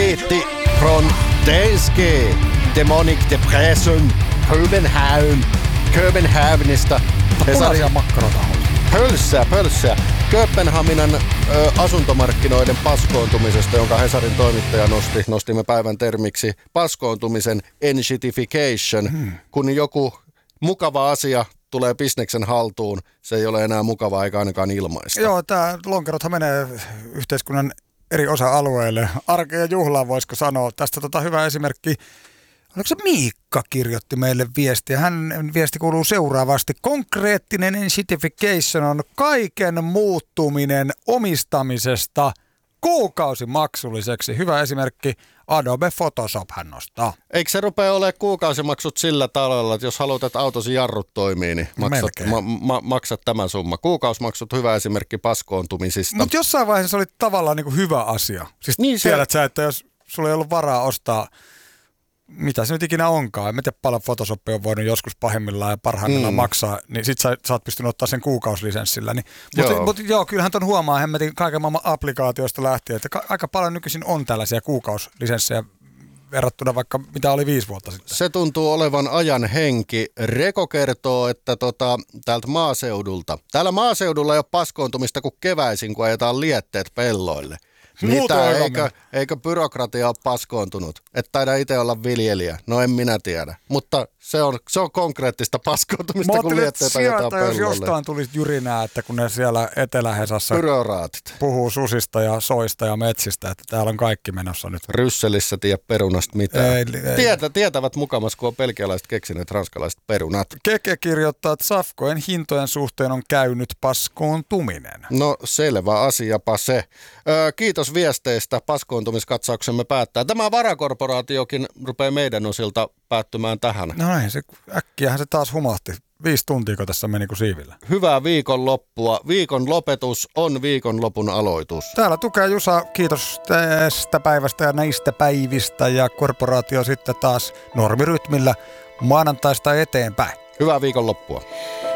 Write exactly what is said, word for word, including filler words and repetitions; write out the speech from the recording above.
Nyheter från danske Demonic Depression Köpenhamn. Köpenhamnista. Punaisia makkaroita on. Pölssää, pölssää. Kööpenhaminan ö, asuntomarkkinoiden paskoontumisesta, jonka Hesarin toimittaja nosti, nostimme päivän termiksi paskoontumisen enshittification. Hmm. Kun joku mukava asia tulee bisneksen haltuun, se ei ole enää mukavaa eikä ainakaan ilmaista. Joo, tämä lonkerothan menee yhteiskunnan eri osa-alueille. Arkeen ja juhlaan voisiko sanoa. Tästä tota hyvä esimerkki. Oliko se Miikka kirjoitti meille viestiä? Hän viesti kuuluu seuraavasti. Konkreettinen enshittification on kaiken muuttuminen omistamisesta kuukausimaksulliseksi. Hyvä esimerkki. Adobe Photoshop hän nostaa. Eikö se rupea olemaan kuukausimaksut sillä tavalla, että jos haluat, että autosi jarrut toimii, niin maksat, ma, ma, maksat tämän summa. Kuukausimaksut, hyvä esimerkki paskoontumisista. Mutta jossain vaiheessa oli tavallaan niin kuin hyvä asia. Siis niin tiedät se... sä, että jos sulla ei ollut varaa ostaa, mitä se nyt ikinä onkaan, en tiedä paljon Photoshopia on voinut joskus pahimmillaan ja parhaimmillaan mm. maksaa, niin sit sä, sä oot pystynyt ottaa sen kuukausilisenssillä. Niin, mutta joo. Mut, joo, kyllähän ton huomaa hemmetin kaiken maailman applikaatioista lähtien, että ka- aika paljon nykyisin on tällaisia kuukausilisenssejä verrattuna vaikka mitä oli viisi vuotta sitten. Se tuntuu olevan ajan henki. Reko kertoo, että tota, täältä maaseudulta. Täällä maaseudulla ei ole paskoontumista kuin keväisin, kun ajetaan lietteet pelloille. Mitä, eikö, eikö byrokratia ole paskoontunut? Et taida itse olla viljelijä. No en minä tiedä. Mutta se on, se on konkreettista paskoontumista, kun lietteet ajetaan pellolle. Jos jostain tulisi jyrinää, että kun ne siellä Etelä-Hesassa Byroraatit puhuu susista ja soista ja metsistä, että täällä on kaikki menossa nyt. Rysselissä tiedä perunasta mitään. Ei, ei. Tietä, tietävät mukamas, kun on belgialaiset keksineet ranskalaiset perunat. Keke kirjoittaa, että safkojen hintojen suhteen on käynyt paskoontuminen. No selvä asiapa se. Öö, kiitos viesteistä. Paskoontumiskatsauksemme päättää. Tämä varakorporaatiokin rupeaa meidän osilta päättymään tähän. No näin, se, äkkiähän se taas humahti. Viisi tuntiiko tässä meni kuin siivillä. Hyvää viikonloppua. Viikon lopetus on viikonlopun aloitus. Täällä tukee Jusa. Kiitos tästä päivästä ja näistä päivistä. Ja korporaatio sitten taas normirytmillä maanantaista eteenpäin. Hyvää viikonloppua.